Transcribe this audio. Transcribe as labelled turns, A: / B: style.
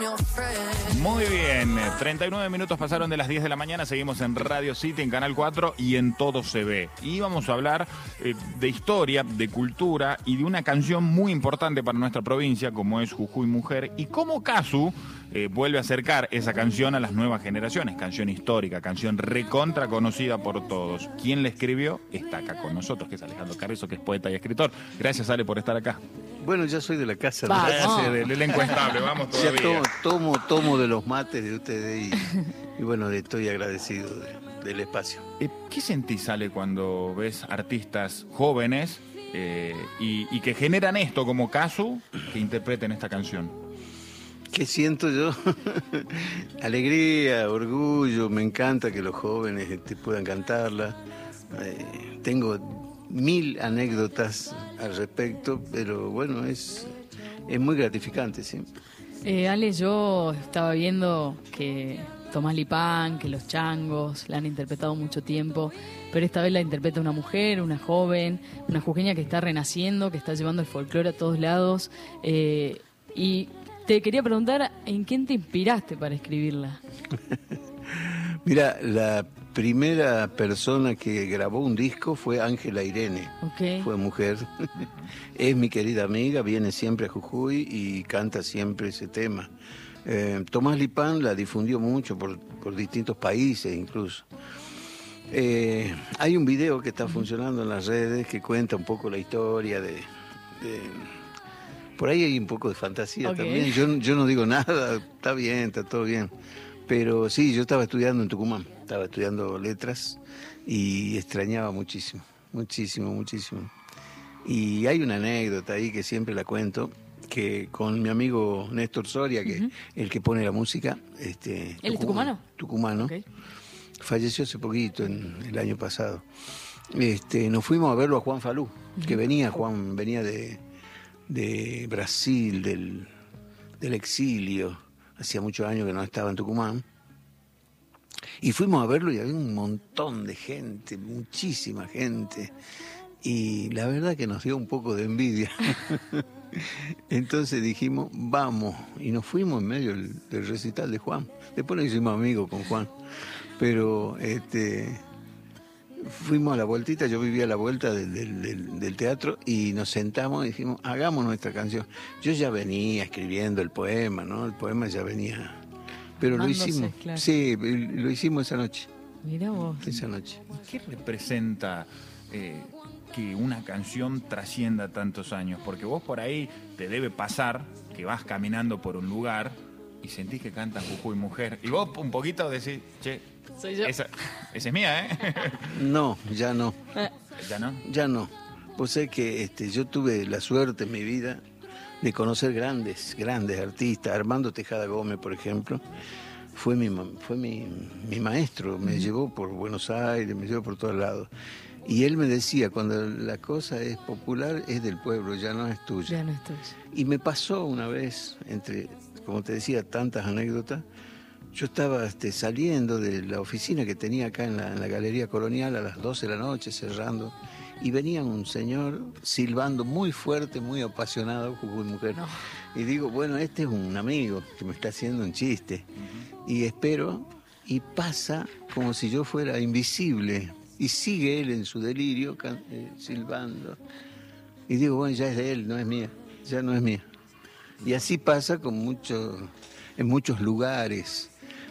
A: Muy bien, 39 minutos pasaron de las 10 de la mañana, seguimos en Radio City, en Canal 4 y en Todo Se Ve. Y vamos a hablar de historia, de cultura y de una canción muy importante para nuestra provincia, como es Jujuy Mujer, y cómo Casu vuelve a acercar esa canción a las nuevas generaciones. Canción histórica, canción recontra conocida por todos. ¿Quién la escribió? Está acá con nosotros, que es Alejandro Carrizo, que es poeta y escritor. Gracias, Ale, por estar acá.
B: Bueno, ya soy de la casa.
A: El encuestable, vamos todavía.
B: Ya tomo de los mates de ustedes y bueno, estoy agradecido del espacio.
A: ¿Qué sentís, Ale, cuando ves artistas jóvenes y que generan esto como Casu, que interpreten esta canción?
B: ¿Qué siento yo? Alegría, orgullo, me encanta que los jóvenes puedan cantarla. Tengo 1000 anécdotas al respecto, pero bueno, es muy gratificante siempre.
C: Ale, yo estaba viendo que Tomás Lipán, que los Changos la han interpretado mucho tiempo, pero esta vez la interpreta una mujer, una joven, una jujeña que está renaciendo, que está llevando el folclore a todos lados. Y te quería preguntar, ¿en quién te inspiraste para escribirla?
B: Mira, la primera persona que grabó un disco fue Ángela Irene.
C: Okay.
B: Fue mujer. Es mi querida amiga, viene siempre a Jujuy y canta siempre ese tema. Tomás Lipán la difundió mucho por distintos países incluso. Hay un video que está funcionando en las redes que cuenta un poco la historia de por ahí hay un poco de fantasía también. Yo no digo nada, está bien, está todo bien. Pero sí, yo estaba estudiando en Tucumán, estaba estudiando letras y extrañaba muchísimo. Y hay una anécdota ahí que siempre la cuento, que con mi amigo Néstor Soria, que el que pone la música,
C: ¿Él es tucumano?
B: Tucumano. Okay. Falleció hace poquito, el año pasado. Nos fuimos a verlo a Juan Falú, que venía de Brasil, del exilio. Hacía muchos años que no estaba en Tucumán. Y fuimos a verlo y había un montón de gente, muchísima gente. Y la verdad que nos dio un poco de envidia. Entonces dijimos, vamos. Y nos fuimos en medio del recital de Juan. Después nos hicimos amigos con Juan. Pero fuimos a la vueltita, yo vivía a la vuelta del teatro y nos sentamos y dijimos, hagamos nuestra canción. Yo ya venía escribiendo el poema, ¿no? El poema ya venía, pero lo hicimos. Claro. Sí, lo hicimos esa noche.
C: Mirá vos.
B: Esa noche.
A: ¿Qué representa que una canción trascienda tantos años? Porque vos por ahí te debe pasar que vas caminando por un lugar y sentís que canta Jujuy Mujer. Y vos un poquito decís, che,
C: soy yo.
A: Esa es mía, ¿eh?
B: No, ya no.
A: ¿Ya no?
B: Ya no. Pues sé que yo tuve la suerte en mi vida de conocer grandes artistas. Armando Tejada Gómez, por ejemplo, fue mi maestro. Me llevó por Buenos Aires, me llevó por todos lados. Y él me decía, cuando la cosa es popular, es del pueblo, ya no es tuya.
C: Ya no es tuya.
B: Y me pasó una vez, como te decía, tantas anécdotas. Yo estaba saliendo de la oficina que tenía acá en la Galería Colonial a las 12 de la noche, cerrando, y venía un señor silbando muy fuerte, muy apasionado, Jujuy Mujer. No. Y digo, bueno, este es un amigo que me está haciendo un chiste. Y espero, y pasa como si yo fuera invisible, y sigue él en su delirio, silbando. Y digo, bueno, ya es de él, no es mía, ya no es mía. Y así pasa en muchos lugares.